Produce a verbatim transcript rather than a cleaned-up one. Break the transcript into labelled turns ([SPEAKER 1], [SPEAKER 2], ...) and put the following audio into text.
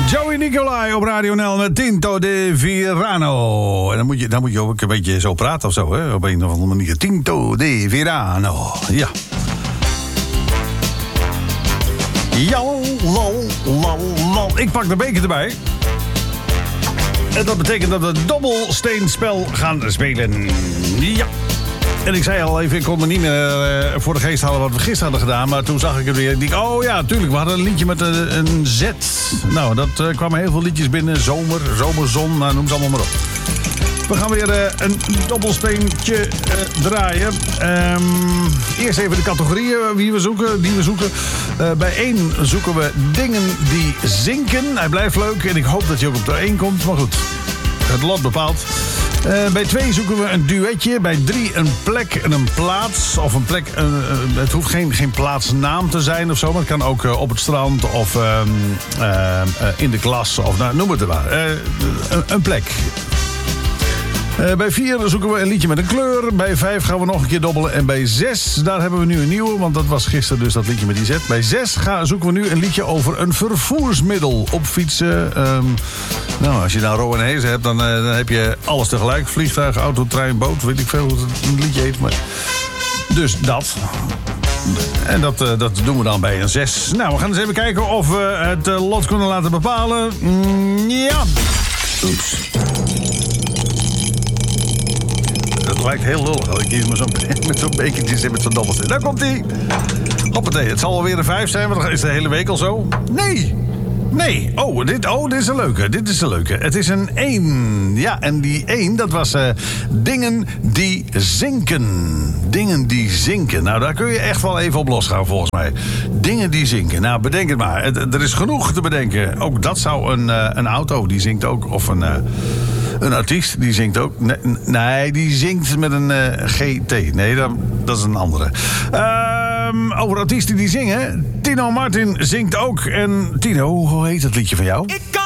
[SPEAKER 1] Joey Nicolai op Radio N L met Tinto de Verano. En dan moet je, dan moet je ook een beetje zo praten of zo, hè? Op een of andere manier. Tinto de Verano. Ja. Ja, lal, lal, lal. Ik pak de beker erbij. En dat betekent dat we dobbelsteenspel gaan spelen. Ja. En ik zei al even, ik kon me niet meer uh, voor de geest halen wat we gisteren hadden gedaan. Maar toen zag ik het weer. Ik dacht, oh ja, tuurlijk, we hadden een liedje met een, een Z. Nou, dat uh, kwamen heel veel liedjes binnen. Zomer, zomerzon, nou, noem ze allemaal maar op. We gaan weer uh, een dobbelsteentje uh, draaien. Um, eerst even de categorieën wie we zoeken, die we zoeken. Uh, bij één zoeken we dingen die zinken. Hij blijft leuk en ik hoop dat hij ook op de één komt. Maar goed, het lot bepaalt. Uh, bij twee zoeken we een duetje. Bij drie een plek en een plaats. Of een plek, uh, uh, het hoeft geen, geen plaatsnaam te zijn of zo. Maar het kan ook uh, op het strand of uh, uh, uh, in de klas. Of nou, noem het maar. Uh, een, een plek. Uh, bij vier zoeken we een liedje met een kleur. Bij vijf gaan we nog een keer dobbelen. En bij zes, daar hebben we nu een nieuwe. Want dat was gisteren dus dat liedje met die Z. Bij zes gaan, zoeken we nu een liedje over een vervoersmiddel. Op fietsen. Um, nou, als je nou Ro en Hezen hebt, dan, uh, dan heb je alles tegelijk. Vliegtuig, auto, trein, boot. Weet ik veel hoe het liedje heet. Maar... Dus dat. En dat, uh, dat doen we dan bij een zes. Nou, we gaan eens even kijken of we het uh, lot kunnen laten bepalen. Mm, ja. Oeps. Het lijkt heel lullig dat ik hier met zo'n, met zo'n bekertje zit met zo'n dobbelsteen. Daar komt hij. Hoppatee, het zal wel weer een vijf zijn, want dan is de hele week al zo. Nee, nee. Oh, dit, oh, dit is een leuke. Dit is een leuke. Het is een één. Ja, en die één, dat was uh, dingen die zinken. Dingen die zinken. Nou, daar kun je echt wel even op losgaan, volgens mij. Dingen die zinken. Nou, bedenk het maar. Het, er is genoeg te bedenken. Ook dat zou een, uh, een auto, die zinkt ook. Of een... Uh, Een artiest, die zingt ook. Nee, nee die zingt met een uh, G T. Nee, dat, dat is een andere. Uh, over artiesten die zingen. Tino Martin zingt ook. En Tino, hoe heet het liedje van jou?
[SPEAKER 2] Ik kan